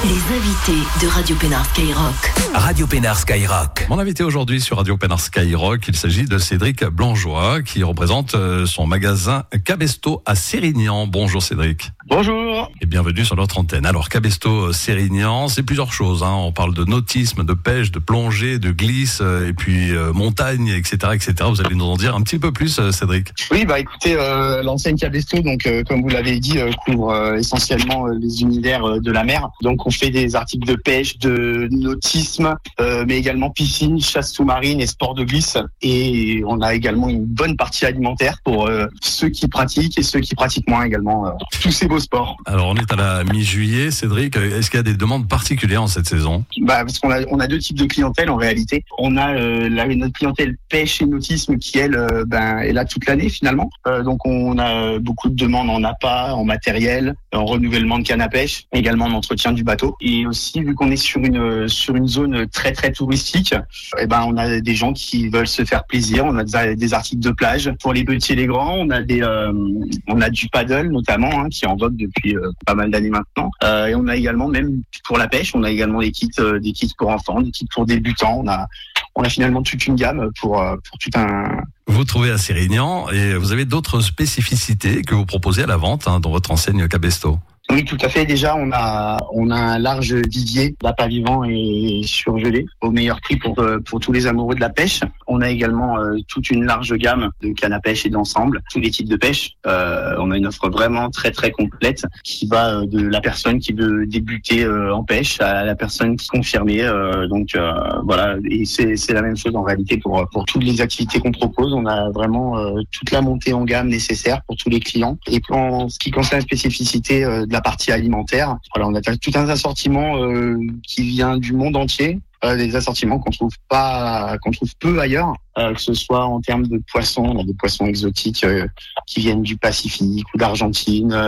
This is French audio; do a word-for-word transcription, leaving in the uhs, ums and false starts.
Les invités de Radio Pénard Skyrock. Radio Pénard Skyrock. Mon invité aujourd'hui sur Radio Pénard Skyrock, il s'agit de Cédric Blangeois qui représente son magasin Cabesto à Sérignan. Bonjour Cédric. Bonjour. Et bienvenue sur notre antenne. Alors Cabesto Sérignan, c'est plusieurs choses. Hein. On parle de nautisme, de pêche, de plongée, de glisse, et puis euh, montagne, et cetera, et cetera. Vous allez nous en dire un petit peu plus, Cédric. Oui, bah écoutez, euh, l'enseigne Cabesto, donc euh, comme vous l'avez dit, euh, couvre euh, essentiellement euh, les univers euh, de la mer. Donc on fait des articles de pêche, de nautisme, euh, mais également piscine, chasse sous-marine et sport de glisse. Et on a également une bonne partie alimentaire pour euh, ceux qui pratiquent et ceux qui pratiquent moins également. Euh, tous ces beaux sports. Alors on est à la mi-juillet, Cédric. Est-ce qu'il y a des demandes particulières en cette saison ? Bah parce qu'on a on a deux types de clientèle en réalité. On a euh, la, notre clientèle pêche et nautisme qui elle euh, ben est là toute l'année finalement. Euh, donc on a beaucoup de demandes en appât, en matériel, en renouvellement de canne à pêche, également en entretien du bateau. Et aussi vu qu'on est sur une sur une zone très très touristique, et ben on a des gens qui veulent se faire plaisir. On a des, des articles de plage pour les petits et les grands. On a des euh, on a du paddle notamment hein, qui est en vogue depuis euh, pas mal d'années maintenant. Euh, et on a également même pour la pêche, on a également des kits euh, des kits pour enfants, des kits pour débutants. On a on a finalement toute une gamme pour euh, pour tout un. Vous trouvez à Sérignan et vous avez d'autres spécificités que vous proposez à la vente hein, dans votre enseigne Cabesto. Oui, tout à fait. Déjà, on a on a un large vivier d'appât vivant et surgelé au meilleur prix pour pour tous les amoureux de la pêche. On a également euh, toute une large gamme de cannes à pêche et d'ensemble, tous les types de pêche. Euh, on a une offre vraiment très très complète qui va de la personne qui veut débuter euh, en pêche à la personne qui est confirmée. Euh, donc euh, voilà, et c'est c'est la même chose en réalité pour pour toutes les activités qu'on propose. On a vraiment euh, toute la montée en gamme nécessaire pour tous les clients. Et en ce qui concerne la spécificité euh, de la partie alimentaire. Voilà, on a tout un assortiment euh, qui vient du monde entier, euh, des assortiments qu'on trouve pas, qu'on trouve peu ailleurs, euh, que ce soit en termes de poissons, on a des poissons exotiques euh, qui viennent du Pacifique ou d'Argentine.